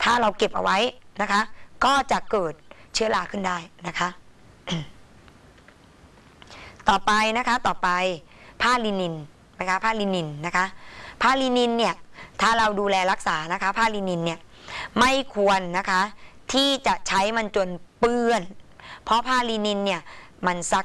ถ้าเราเก็บเอาไว้นะคะก็จะเกิดเชื้อราขึ้นได้นะคะ ต่อไปนะคะต่อไปผ้าลินินนะคะผ้าลินินนะคะผ้าลินินเนี่ยถ้าเราดูแลรักษานะคะผ้าลินินเนี่ยไม่ควรนะคะที่จะใช้มันจนเปื้อนเพราะผ้าลินินเนี่ยมันซัก